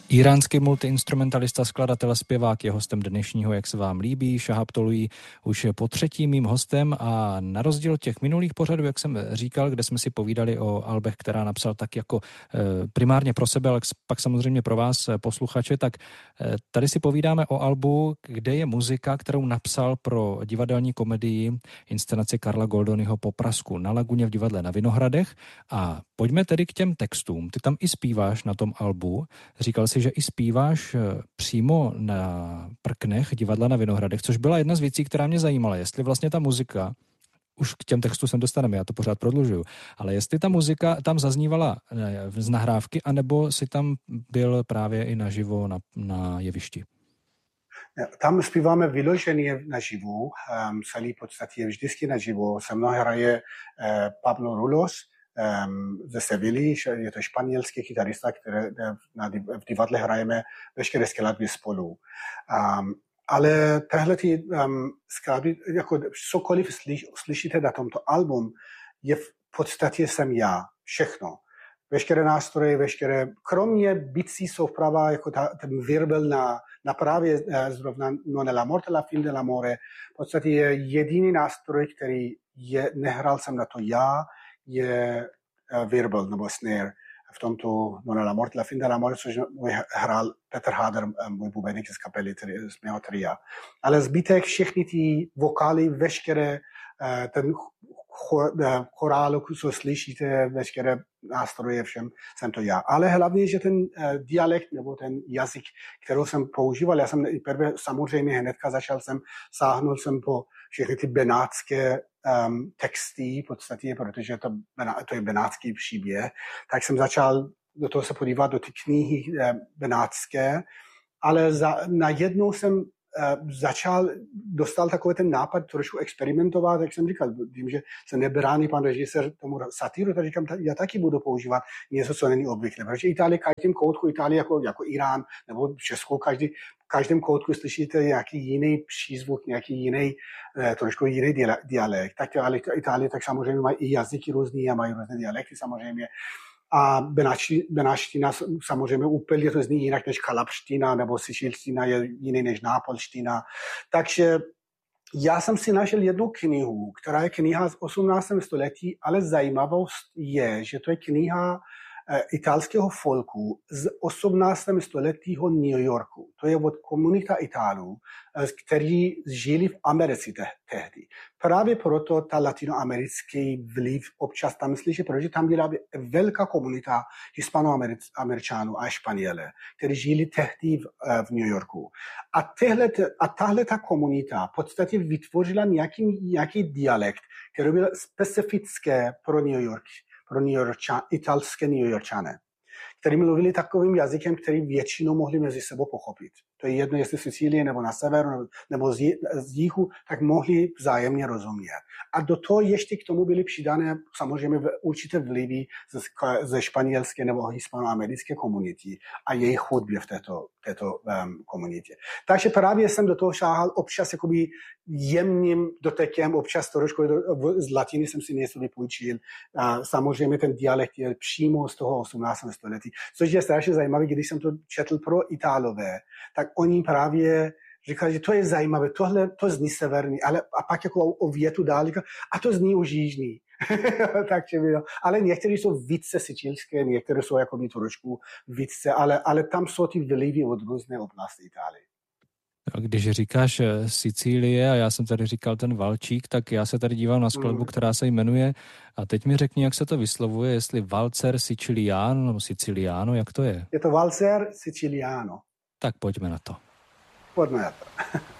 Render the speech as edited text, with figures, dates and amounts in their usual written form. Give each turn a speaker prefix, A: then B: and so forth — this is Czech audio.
A: Iránský multiinstrumentalista, skladatel, zpěvák je hostem dnešního Jak se vám líbí. Shahab Tolují už je po třetím mým hostem a na rozdíl od těch minulých pořadů, jak jsem říkal, kde jsme si povídali o albech, která napsal tak jako primárně pro sebe, ale pak samozřejmě pro vás posluchače, tak tady si povídáme o albu, kde je muzika, kterou napsal pro divadelní komedii inscenaci Karla Goldonyho Poprasku na Laguně v divadle na Vinohradech. A pojďme tedy k těm textům. Ty tam i zpíváš na tom albu. Říkal si, že i zpíváš přímo na prknech divadla na Vinohradech, což byla jedna z věcí, která mě zajímala, jestli vlastně ta muzika, už k těm textům se dostaneme, já to pořád prodlužuju, ale jestli ta muzika tam zaznívala z nahrávky, anebo si tam byl právě i naživo na jevišti?
B: Tam zpíváme vyloženě naživo, celý podstatě je vždycky naživo. Se mnou hraje Pablo Rulos ze Sevilly, je to španělský kytarista, který v divadle hrajeme veškeré skladby spolu. Ale tahle skladby, jako cokoliv slyšíte na tomto album, je v podstatě jsem já, všechno. Veškeré nástroje, kromě bicí souprava, jako ten virbel na právě zrovna Non è la morte, la fin dell'amore, v podstatě je jediný nástroj, který nehrál jsem na to já, je virbel nebo snare. V tomto Non è la morte, la fin dell'amore, což hrál Petr Háder, můj bubeník z kapely, z mého tria. Ale zbytek, všechny ty vokály, veškeré ten chorálu, co slyšíte, veškeré nástroje, všem, jsem to já. Ale hlavně, že ten dialekt nebo ten jazyk, kterou jsem používal, já jsem samozřejmě hnedka sáhnul jsem po všechny ty benátské texty, v podstatě, protože to je benátský příběh, tak jsem začal do toho se podívat do ty knihy benátské, ale najednou jsem dostal takový ten nápad trošku experimentovat, jak jsem říkal, vím, že se nebrání pan režisér tomu satíru, tak říkám, já taky budu používat něco, co není obvyklé, protože Itálie, každým koutku Itálie jako Irán, nebo Českou, v každém koutku slyšíte nějaký jiný přízvuk, nějaký jiný, trošku jiný dialekt. Tak Itálie tak samozřejmě mají i jazyky různý a mají různé dialekty samozřejmě. A benátština samozřejmě úplně to zní jinak než kalabština, nebo sicilština je jiný než nápolština. Takže já jsem si našel jednu knihu, která je kniha z 18. století, ale zajímavost je, že to je kniha italského folku z 18. století New Yorku. To je od komunita Itálů, kteří žili v Americe tehdy. Právě proto ta latinoamerický vliv občas tam slyší, protože tam byla velká komunita hispanoameričanů a Španělé, kteří žili tehdy v New Yorku. A tahle ta komunita v podstatě vytvořila nějaký dialekt, který byl specifické pro New York, italské New Yorkčané, kteří mluvili takovým jazykem, který většinou mohli mezi sebou pochopit. To je jedno, jestli Sicílie nebo na severu nebo z jihu, tak mohli vzájemně rozumět. A do toho ještě k tomu byly přidané samozřejmě určité vlivy ze španělské nebo hispanoamerické komunity a jejich hudby v této komunitě. Takže právě jsem do toho šáhal občas jakoby jemným dotekem, občas trošku z latiny jsem si něco vypůjčil. Samozřejmě ten dialekt je přímo z toho 18. století, což je strašně zajímavé, když jsem to četl pro Itálové, tak oni právě říkali, že to je zajímavé, to zní severní, ale a pak jako o větu dál, a to zní už jižní. Takže, ale někteří jsou více sicilské, některé jsou jako trošku více, ale tam jsou ty vlivy od různé oblasti Itálie.
A: Když říkáš Sicílie a já jsem tady říkal ten valčík, tak já se tady dívám na skladbu, která se jmenuje, a teď mi řekni, jak se to vyslovuje, jestli Valzer Siciliano nebo Siciliano, jak to je?
B: Je to Valzer Siciliano.
A: Tak pojďme na to.
B: Pojďme na to.